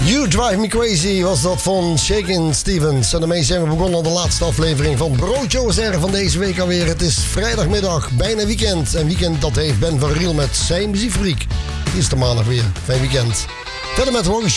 You Drive Me Crazy was dat van Shakin' Stevens. En daarmee zijn we begonnen aan de laatste aflevering van Broodje OSR van deze week alweer. Het is vrijdagmiddag, bijna weekend. En weekend dat heeft Ben van Riel met zijn muziekfabriek. Hier is de maandag weer. Fijn weekend. Verder met Roger